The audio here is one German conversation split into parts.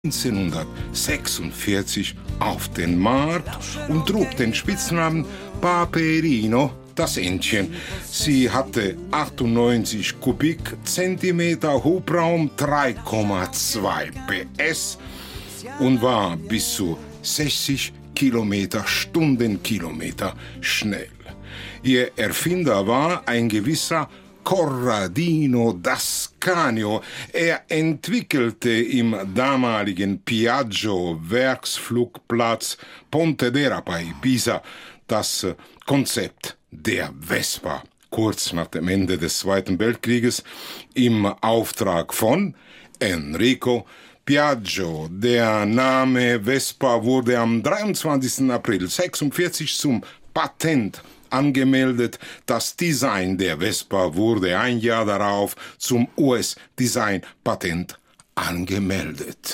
1946 auf den Markt und trug den Spitznamen Paperino, das Entchen. Sie hatte 98 Kubikzentimeter Hubraum, 3,2 PS und war bis zu 60 Stundenkilometer schnell. Ihr Erfinder war ein gewisser Corradino d'Ascanio. Er entwickelte im damaligen Piaggio-Werksflugplatz Pontedera bei Pisa das Konzept der Vespa, kurz nach dem Ende des Zweiten Weltkrieges, im Auftrag von Enrico Piaggio. Der Name Vespa wurde am 23. April 1946 zum Patent angemeldet. Das Design der Vespa wurde ein Jahr darauf zum US-Design-Patent angemeldet.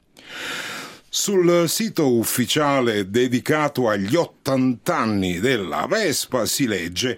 Sul sito ufficiale dedicato agli 80 anni della Vespa si legge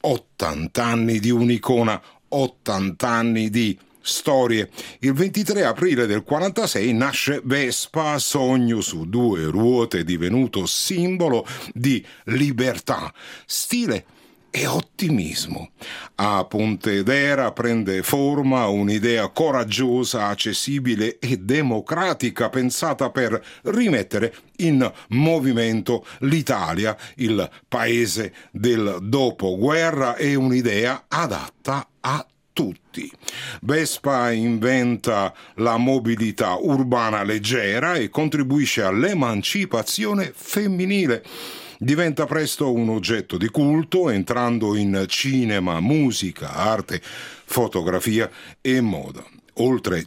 80 anni di un'icona, 80 anni di storie. Il 23 aprile del 46 nasce Vespa, sogno su due ruote divenuto simbolo di libertà, stile e ottimismo. A Pontedera prende forma un'idea coraggiosa, accessibile e democratica pensata per rimettere in movimento l'Italia, il paese del dopoguerra, e un'idea adatta a tutti. Vespa inventa la mobilità urbana leggera e contribuisce all'emancipazione femminile. Diventa presto un oggetto di culto, entrando in cinema, musica, arte, fotografia e moda. Oltre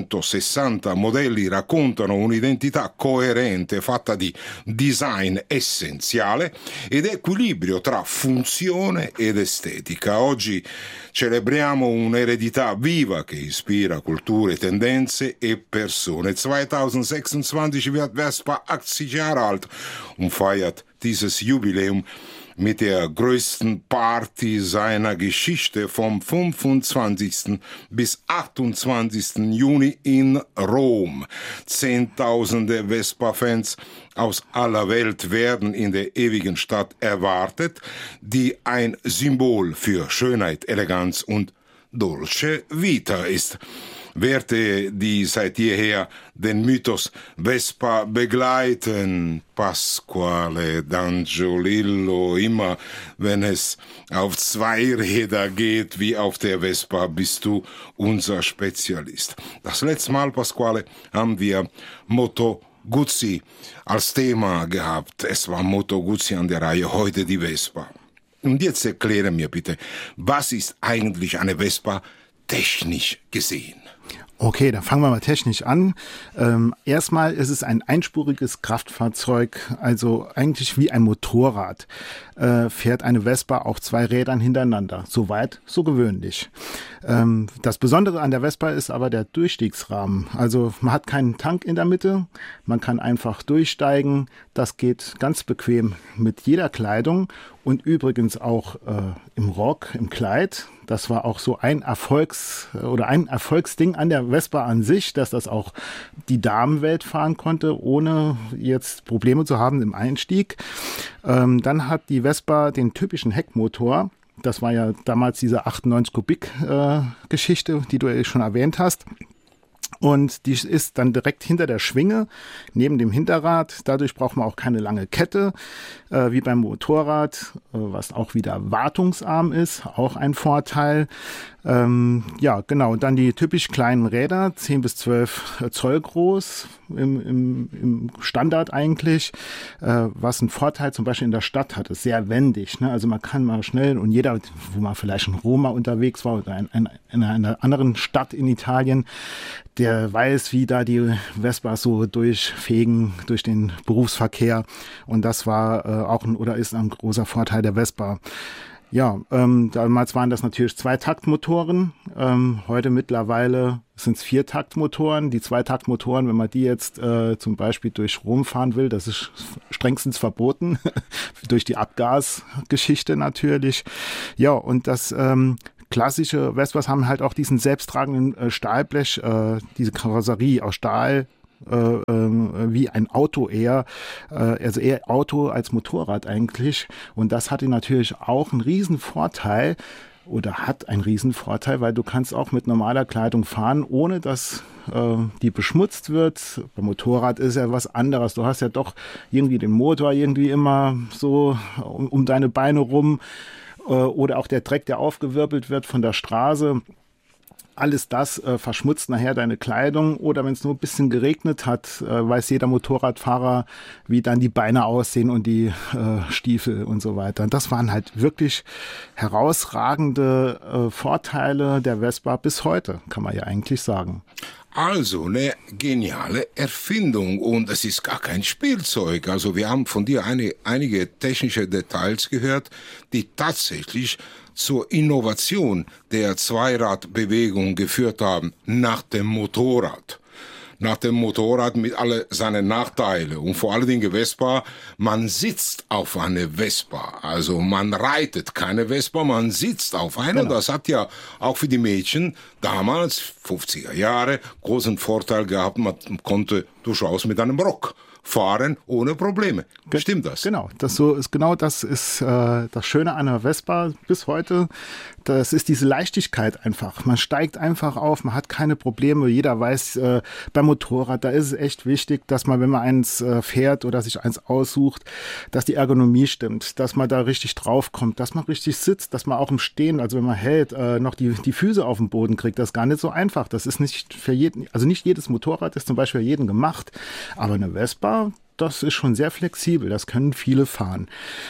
160 modelli raccontano un'identità coerente fatta di design essenziale ed equilibrio tra funzione ed estetica. Oggi celebriamo un'eredità viva che ispira culture, tendenze e persone. 2026 wird Vespa 80 Jahre alt und feiert dieses Jubiläum mit der größten Party seiner Geschichte vom 25. bis 28. Juni in Rom. Zehntausende Vespa-Fans aus aller Welt werden in der ewigen Stadt erwartet, die ein Symbol für Schönheit, Eleganz und Dolce Vita ist. Werte, die seit jeher den Mythos Vespa begleiten, Pasquale d'Angiolillo, immer wenn es auf zwei Räder geht, wie auf der Vespa, bist du unser Spezialist. Das letzte Mal, Pasquale, haben wir Moto Guzzi als Thema gehabt. Es war Moto Guzzi an der Reihe, heute die Vespa. Und jetzt erkläre mir bitte, was ist eigentlich eine Vespa technisch gesehen? Okay, dann fangen wir mal technisch an. Erstmal ist es ein einspuriges Kraftfahrzeug, also eigentlich wie ein Motorrad. Fährt eine Vespa auf zwei Rädern hintereinander. Soweit, so gewöhnlich. Das Besondere an der Vespa ist aber der Durchstiegsrahmen. Also man hat keinen Tank in der Mitte, man kann einfach durchsteigen. Das geht ganz bequem mit jeder Kleidung und übrigens auch im Rock, im Kleid. Das war auch so ein Erfolgsding an der Vespa an sich, dass das auch die Damenwelt fahren konnte, ohne jetzt Probleme zu haben im Einstieg. Dann hat die Vespa den typischen Heckmotor. Das war ja damals diese 98 Kubik Geschichte, die du ja schon erwähnt hast. Und die ist dann direkt hinter der Schwinge, neben dem Hinterrad. Dadurch braucht man auch keine lange Kette, wie beim Motorrad, was auch wieder wartungsarm ist, auch ein Vorteil. Ja, genau. Und dann die typisch kleinen Räder, 10 bis 12 Zoll groß, im Standard eigentlich, was einen Vorteil zum Beispiel in der Stadt hat, ist sehr wendig. Ne? Also man kann mal schnell, und jeder, wo man vielleicht in Roma unterwegs war oder in einer anderen Stadt in Italien, der weiß, wie da die Vespas so durchfegen durch den Berufsverkehr. Und das war auch ist ein großer Vorteil der Vespa. Ja, damals waren das natürlich Zweitaktmotoren. Heute mittlerweile sind es Viertaktmotoren. Die Zweitaktmotoren, wenn man die jetzt zum Beispiel durch Rom fahren will, das ist strengstens verboten. Durch die Abgasgeschichte natürlich. Ja, und das klassische Vespas haben halt auch diesen selbsttragenden Stahlblech, diese Karosserie aus Stahl, wie ein Auto eher, also eher Auto als Motorrad eigentlich. Und das hatte natürlich auch einen riesen Vorteil, oder hat einen riesen Vorteil, weil du kannst auch mit normaler Kleidung fahren, ohne dass die beschmutzt wird. Beim Motorrad ist ja was anderes. Du hast ja doch irgendwie den Motor irgendwie immer so um deine Beine rum oder auch der Dreck, der aufgewirbelt wird von der Straße. Alles das verschmutzt nachher deine Kleidung, oder wenn es nur ein bisschen geregnet hat, weiß jeder Motorradfahrer, wie dann die Beine aussehen und die Stiefel und so weiter. Und das waren halt wirklich herausragende Vorteile der Vespa bis heute, kann man ja eigentlich sagen. Also eine geniale Erfindung, und es ist gar kein Spielzeug. Also wir haben von dir einige technische Details gehört, die tatsächlich zur Innovation der Zweiradbewegung geführt haben, nach dem Motorrad. Nach dem Motorrad mit alle seinen Nachteilen. Und vor allen Dingen Vespa, man sitzt auf eine Vespa. Also man reitet keine Vespa, man sitzt auf eine. Genau. Das hat ja auch für die Mädchen damals, 50er Jahre, großen Vorteil gehabt. Man konnte durchaus mit einem Rock fahren ohne Probleme. Stimmt das? Genau, das ist das Schöne an der Vespa bis heute. Das ist diese Leichtigkeit einfach. Man steigt einfach auf, man hat keine Probleme. Jeder weiß, beim Motorrad, da ist es echt wichtig, dass man, wenn man eins fährt oder sich eins aussucht, dass die Ergonomie stimmt, dass man da richtig draufkommt, dass man richtig sitzt, dass man auch im Stehen, also wenn man hält, noch die Füße auf den Boden kriegt. Das ist gar nicht so einfach. Das ist nicht für jeden, also nicht jedes Motorrad ist zum Beispiel für jeden gemacht, aber eine Vespa, das ist schon sehr flexibel, das können viele fahren.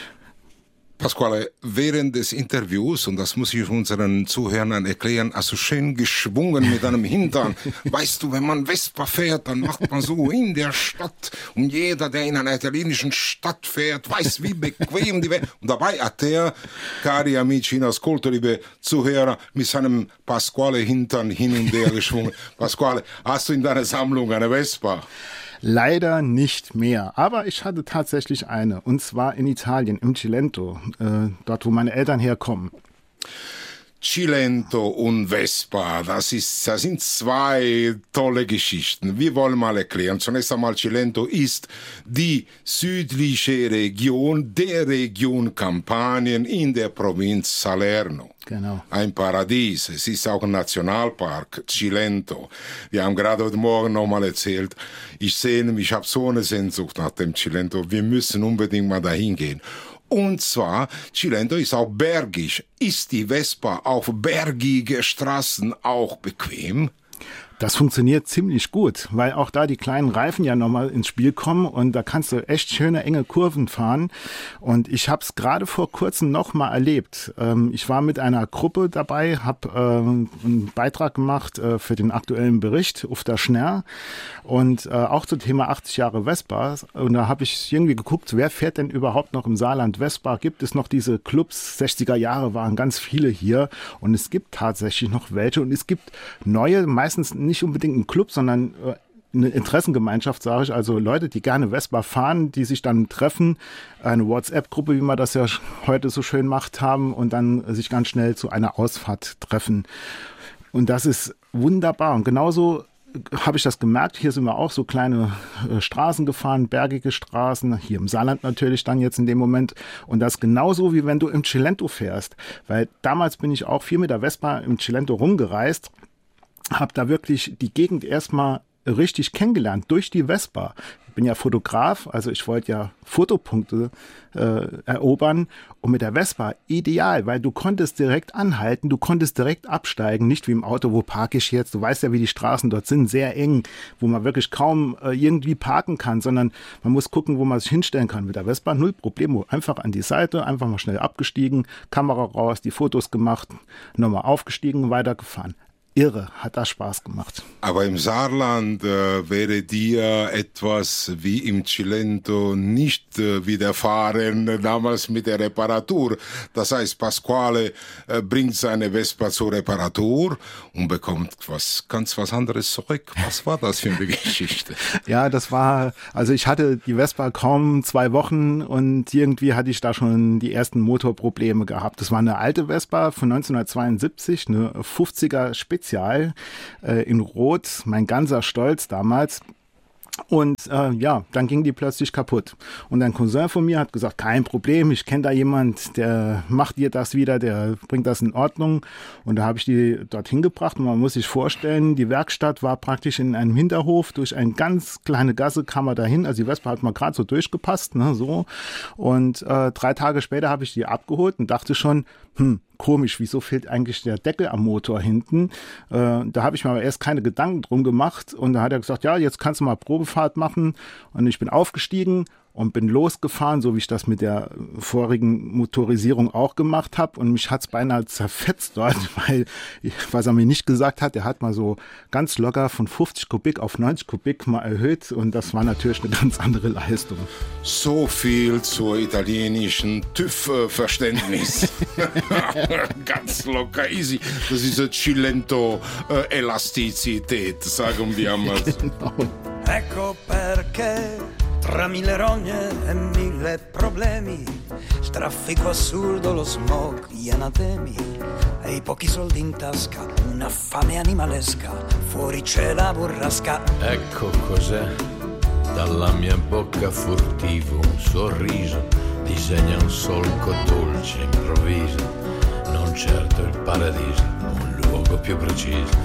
Pasquale, während des Interviews, und das muss ich unseren Zuhörern erklären, also schön geschwungen mit einem Hintern. Weißt du, wenn man Vespa fährt, dann macht man so in der Stadt. Und jeder, der in einer italienischen Stadt fährt, weiß, wie bequem die Welt. Und dabei hat er, cari amici in ascolto, liebe Zuhörer, mit seinem Pasquale Hintern hin und her geschwungen. Pasquale, hast du in deiner Sammlung eine Vespa? Leider nicht mehr, aber ich hatte tatsächlich eine, und zwar in Italien, im Cilento, dort wo meine Eltern herkommen. Cilento und Vespa, das sind zwei tolle Geschichten. Wir wollen mal erklären. Zunächst einmal, Cilento ist die südliche Region der Region Kampanien in der Provinz Salerno. Genau. Ein Paradies. Es ist auch ein Nationalpark, Cilento. Wir haben gerade heute Morgen nochmal erzählt, ich habe so eine Sehnsucht nach dem Cilento. Wir müssen unbedingt mal dahin gehen. Und zwar, Cilento ist auch bergig. Ist die Vespa auf bergige Straßen auch bequem? Das funktioniert ziemlich gut, weil auch da die kleinen Reifen ja nochmal ins Spiel kommen, und da kannst du echt schöne, enge Kurven fahren. Und ich habe es gerade vor kurzem nochmal erlebt. Ich war mit einer Gruppe dabei, habe einen Beitrag gemacht für den aktuellen Bericht auf der Schnell, und auch zum Thema 80 Jahre Vespa. Und da habe ich irgendwie geguckt, wer fährt denn überhaupt noch im Saarland Vespa? Gibt es noch diese Clubs? 60er Jahre waren ganz viele hier, und es gibt tatsächlich noch welche, und es gibt neue, meistens nicht unbedingt ein Club, sondern eine Interessengemeinschaft, sage ich, also Leute, die gerne Vespa fahren, die sich dann treffen, eine WhatsApp-Gruppe, wie man das ja heute so schön macht haben, und dann sich ganz schnell zu einer Ausfahrt treffen. Und das ist wunderbar. Und genauso habe ich das gemerkt. Hier sind wir auch so kleine Straßen gefahren, bergige Straßen, hier im Saarland natürlich dann jetzt in dem Moment. Und das genauso, wie wenn du im Cilento fährst. Weil damals bin ich auch viel mit der Vespa im Cilento rumgereist, habe da wirklich die Gegend erstmal richtig kennengelernt durch die Vespa. Ich bin ja Fotograf, also ich wollte ja Fotopunkte erobern, und mit der Vespa ideal, weil du konntest direkt anhalten, du konntest direkt absteigen, nicht wie im Auto, wo parke ich jetzt, du weißt ja, wie die Straßen dort sind, sehr eng, wo man wirklich kaum irgendwie parken kann, sondern man muss gucken, wo man sich hinstellen kann. Mit der Vespa null Problemo, einfach an die Seite, einfach mal schnell abgestiegen, Kamera raus, die Fotos gemacht, nochmal aufgestiegen, weitergefahren. Irre, hat das Spaß gemacht. Aber im Saarland wäre dir etwas wie im Cilento nicht widerfahren, damals mit der Reparatur. Das heißt, Pasquale bringt seine Vespa zur Reparatur und bekommt ganz was anderes zurück. Was war das für eine Geschichte? Ja, das war, also ich hatte die Vespa kaum 2 Wochen, und irgendwie hatte ich da schon die ersten Motorprobleme gehabt. Das war eine alte Vespa von 1972, eine 50er Spezial in Rot, mein ganzer Stolz damals. Und dann ging die plötzlich kaputt. Und ein Cousin von mir hat gesagt, kein Problem, ich kenne da jemand, der macht dir das wieder, der bringt das in Ordnung. Und da habe ich die dorthin gebracht. Und man muss sich vorstellen, die Werkstatt war praktisch in einem Hinterhof. Durch eine ganz kleine Gasse kam man dahin. Also die Vespa hat mal gerade so durchgepasst, ne, so. Und 3 Tage später habe ich die abgeholt und dachte schon, komisch, wieso fehlt eigentlich der Deckel am Motor hinten? Da habe ich mir aber erst keine Gedanken drum gemacht und da hat er gesagt, ja, jetzt kannst du mal Probefahrt machen und ich bin aufgestiegen und bin losgefahren, so wie ich das mit der vorigen Motorisierung auch gemacht habe und mich hat's beinahe zerfetzt dort, weil, was er mir nicht gesagt hat, er hat mal so ganz locker von 50 Kubik auf 90 Kubik mal erhöht und das war natürlich eine ganz andere Leistung. So viel zur italienischen TÜV-Verständnis. Ganz locker, easy. Das ist eine Cilento-Elastizität, sagen wir mal. Genau. Ecco perché tra 1000 rogne e 1000 problemi, traffico assurdo, lo smog, gli anatemi e i pochi soldi in tasca, una fame animalesca, fuori c'è la burrasca. Ecco cos'è, dalla mia bocca furtivo un sorriso, disegna un solco dolce improvviso, non certo il paradiso, un luogo più preciso.